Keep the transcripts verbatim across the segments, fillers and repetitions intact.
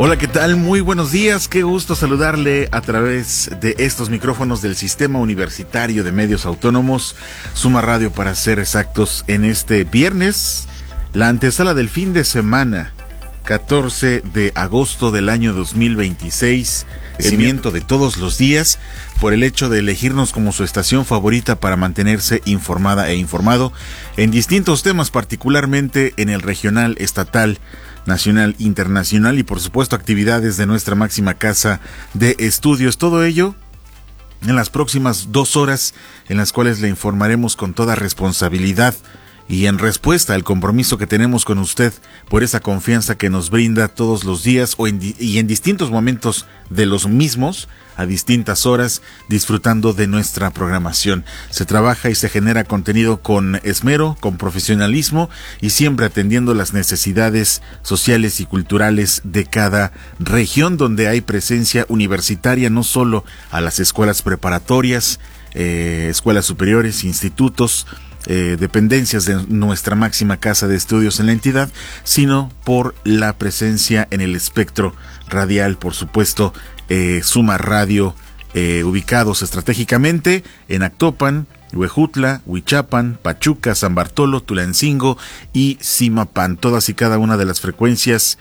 Hola, ¿qué tal? Muy buenos días, qué gusto saludarle a través de estos micrófonos del Sistema Universitario de Medios Autónomos, Suma Radio para ser exactos, en este viernes, la antesala del fin de semana, catorce de agosto del año dos mil veintiséis, seguimiento de todos los días, por el hecho de elegirnos como su estación favorita para mantenerse informada e informado en distintos temas, particularmente en el regional, estatal, nacional, internacional y por supuesto actividades de nuestra máxima casa de estudios. Todo ello en las próximas dos horas, en las cuales le informaremos con toda responsabilidad y en respuesta al compromiso que tenemos con usted por esa confianza que nos brinda todos los días o en, y en distintos momentos de los mismos, a distintas horas, disfrutando de nuestra programación. Se trabaja y se genera contenido con esmero, con profesionalismo y siempre atendiendo las necesidades sociales y culturales de cada región donde hay presencia universitaria, no solo a las escuelas preparatorias, eh, escuelas superiores, institutos, Eh, dependencias de nuestra máxima casa de estudios en la entidad, sino por la presencia en el espectro radial, por supuesto, eh, Suma Radio, eh, ubicados estratégicamente en Actopan, Huejutla, Huichapan, Pachuca, San Bartolo, Tulancingo y Zimapán, todas y cada una de las frecuencias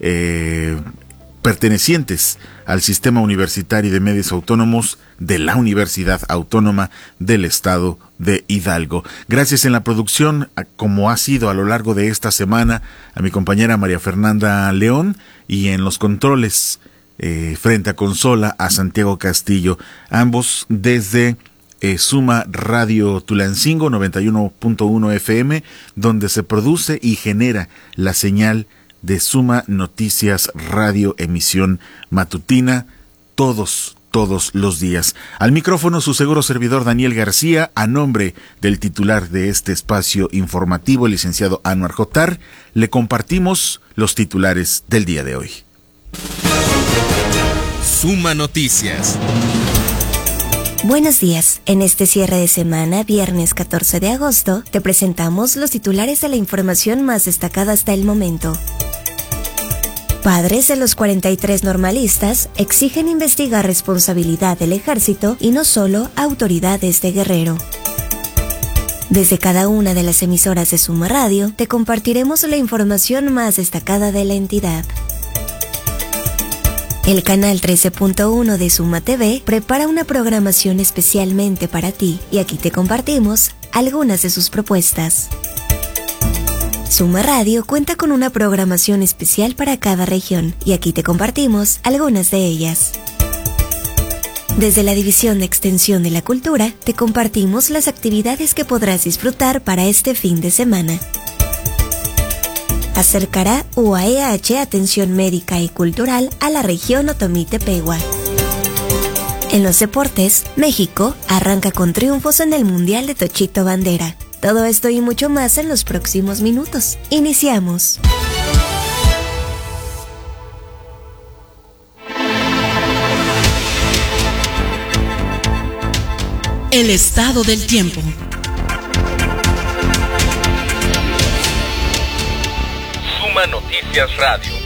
eh, pertenecientes al Sistema Universitario de Medios Autónomos de la Universidad Autónoma del Estado de Hidalgo. Gracias en la producción, como ha sido a lo largo de esta semana, a mi compañera María Fernanda León, y en los controles eh, frente a consola a Santiago Castillo, ambos desde eh, Suma Radio Tulancingo noventa y uno punto uno F M, donde se produce y genera la señal de Suma Noticias Radio, emisión matutina, todos, todos los días. Al micrófono su seguro servidor Daniel García, a nombre del titular de este espacio informativo, el licenciado Anuar Jotar, le compartimos los titulares del día de hoy. Suma Noticias. Buenos días. En este cierre de semana, viernes catorce de agosto, te presentamos los titulares de la información más destacada hasta el momento. Padres de los cuarenta y tres normalistas exigen investigar responsabilidad del ejército y no solo autoridades de Guerrero. Desde cada una de las emisoras de Suma Radio, te compartiremos la información más destacada de la entidad. El canal trece punto uno de Suma T V prepara una programación especialmente para ti y aquí te compartimos algunas de sus propuestas. Suma Radio cuenta con una programación especial para cada región y aquí te compartimos algunas de ellas. Desde la División de Extensión de la Cultura te compartimos las actividades que podrás disfrutar para este fin de semana. Acercará U A E H Atención Médica y Cultural a la región Otomí-Tepehua. En los deportes, México arranca con triunfos en el Mundial de Tochito Bandera. Todo esto y mucho más en los próximos minutos. Iniciamos. El estado del tiempo. Suma Noticias Radio.